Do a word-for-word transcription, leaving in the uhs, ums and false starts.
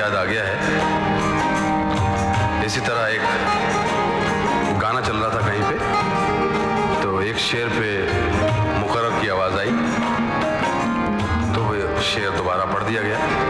याद आ गया है। इसी तरह एक गाना चल रहा था कहीं पे, तो एक शेर पे मुकर्रर की आवाज़ आई, तो वो शेर दोबारा पढ़ दिया गया।